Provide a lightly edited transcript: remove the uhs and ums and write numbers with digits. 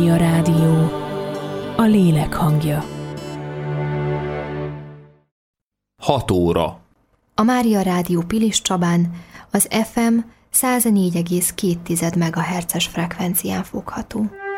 A rádió, a lélek hangja. 6 óra. A Mária Rádió Pilis Csabán az FM 104,2 MHz-es frekvencián fogható.